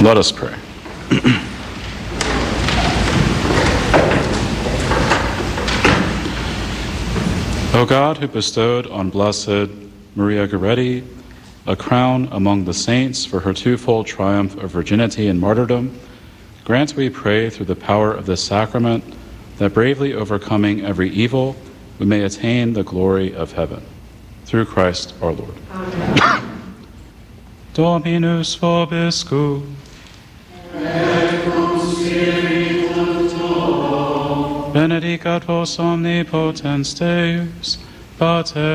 Let us pray. O God, who bestowed on Blessed Maria Goretti a crown among the saints for her twofold triumph of virginity and martyrdom, grant, we pray, through the power of this sacrament, that bravely overcoming every evil, we may attain the glory of heaven. Through Christ our Lord. Amen. Dominus vobiscum. Benedicat vos omnipotens Deus, Pater,